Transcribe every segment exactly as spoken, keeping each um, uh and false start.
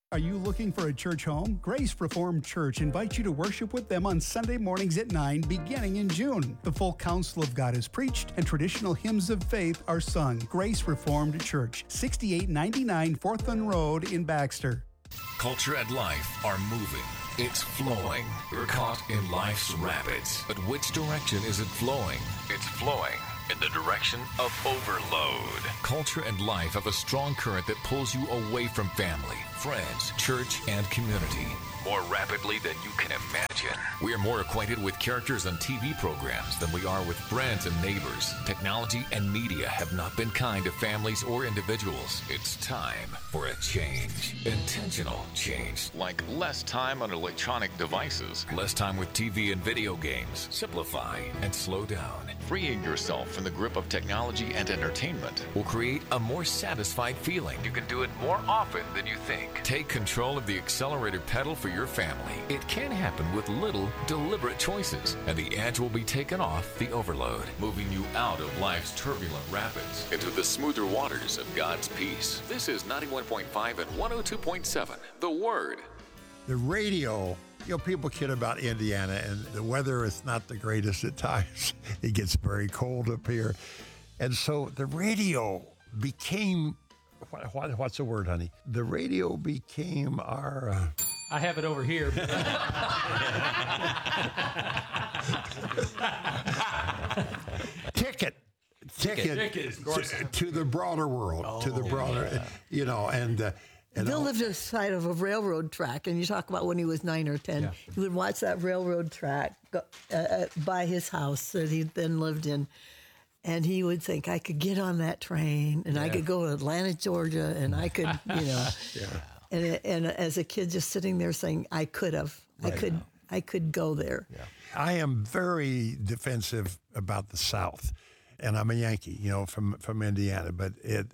Are you looking for a church home? Grace Reformed Church invites you to worship with them on Sunday mornings at nine, beginning in June. The full counsel of God is preached and traditional hymns of faith are sung. Grace Reformed Church, sixty-eight ninety-nine Fortland Road in Baxter. Culture and life are moving. It's flowing. You're caught in life's rapids. But which direction is it flowing? It's flowing in the direction of overload. Culture and life have a strong current that pulls you away from family, friends, church, and community more rapidly than you can imagine. We are more acquainted with characters on T V programs than we are with friends and neighbors. Technology and media have not been kind to families or individuals. It's time for a change. Intentional change. Like less time on electronic devices, less time with T V and video games. Simplify and slow down. Freeing yourself from the grip of technology and entertainment will create a more satisfied feeling. You can do it more often than you think. Take control of the accelerator pedal for your family. It can happen with little deliberate choices, and the edge will be taken off the overload, moving you out of life's turbulent rapids into the smoother waters of God's peace. This is ninety-one point five and one oh two point seven, The Word. The radio, you know, people kid about Indiana, and the weather is not the greatest at times. It gets very cold up here. And so the radio became, what, what, what's the word, honey? The radio became our... Uh, I have it over here. ticket. Ticket, Ticket, of course. to, to the broader world, oh, to the broader, yeah. you know, and... Uh, And Bill lived beside of a railroad track, and you talk about when he was nine or ten. Yeah. He would watch that railroad track go, uh, by his house that he then lived in, and he would think, I could get on that train, and yeah. I could go to Atlanta, Georgia, and I could, you know. yeah. And and as a kid, just sitting there saying, I could have, right. I could, now. I could go there. Yeah. I am very defensive about the South, and I'm a Yankee, you know, from from Indiana, but it.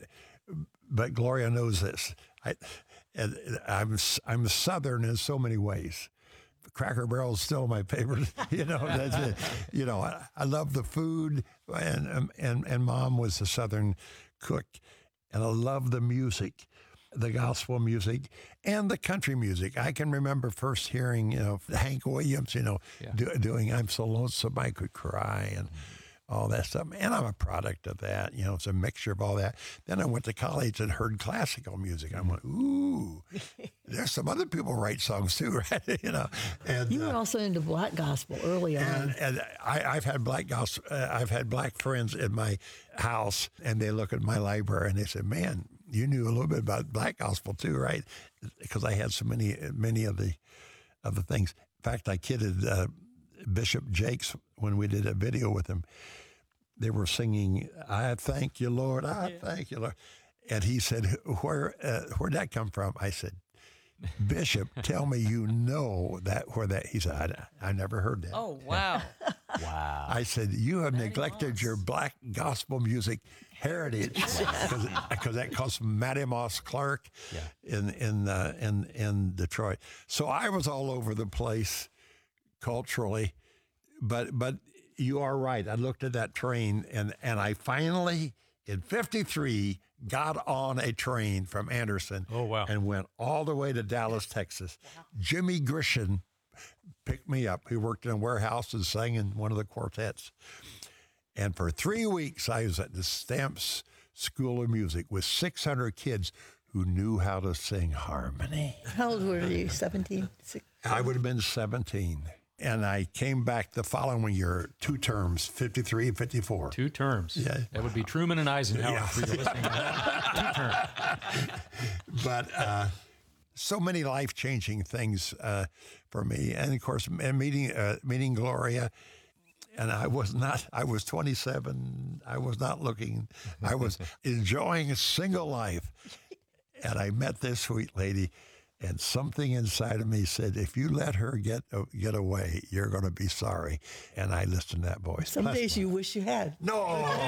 But Gloria knows this. I, and I'm I'm Southern in so many ways. Cracker Barrel is still my favorite. You know, that's it. You know, I, I love the food, and and and Mom was a Southern cook, and I love the music, the gospel music, and the country music. I can remember first hearing, you know, Hank Williams, you know, yeah. do, doing "I'm So Lonesome I Could Cry" and. Mm-hmm. all that stuff. And I'm a product of that. You know, it's a mixture of all that. Then I went to college and heard classical music. I went, ooh, there's some other people write songs too, right? you know. And, you were uh, also into black gospel early on. And, and I, I've had black gospel. Uh, I've had black friends in my house, and they look at my library and they say, "Man, you knew a little bit about black gospel too, right?" Because I had so many, many of the, of the things. In fact, I kidded uh, Bishop Jakes when we did a video with him. They were singing, "I thank you, Lord, I yeah. thank you, Lord." And he said, where, uh, where'd that come from? I said, "Bishop, tell me you know that where that." He said, I, I never heard that. Oh, wow. Wow. I said, "You have Matty neglected Moss. Your black gospel music heritage." Because that comes from Matty Moss Clark yeah. in, in, uh, in, in Detroit. So I was all over the place culturally, but but you are right. I looked at that train, and, and I finally, in fifty-three, got on a train from Anderson oh, wow. and went all the way to Dallas, Texas. Wow. Jimmy Grisham picked me up. He worked in a warehouse and sang in one of the quartets. And for three weeks, I was at the Stamps School of Music with six hundred kids who knew how to sing harmony. How old were you, seventeen? I would have been seventeen. And I came back the following year, two terms, fifty-three and fifty-four. Two terms. Yeah. That would be Truman and Eisenhower yeah. for you listening. Two terms. But uh, so many life-changing things uh, for me. And, of course, and meeting, uh, meeting Gloria. And I was not, I was twenty-seven. I was not looking. I was enjoying a single life. And I met this sweet lady. And something inside of me said, if you let her get uh, get away, you're going to be sorry. And I listened to that voice. Some That's days my... you wish you had. No.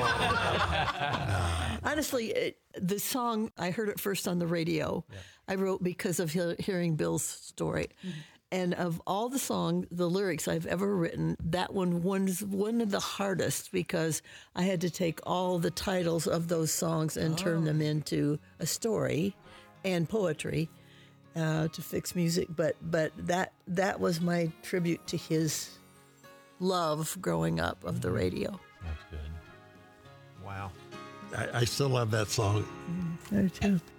no. Honestly, it, the song, I heard it first on the radio. Yeah. I wrote because of he- hearing Bill's story. Mm-hmm. And of all the song, the lyrics I've ever written, that one was one of the hardest because I had to take all the titles of those songs and oh. turn them into a story and poetry. uh, to fix music. But but that that was my tribute to his love growing up of the radio. That's good. Wow. I, I still love that song. I do too.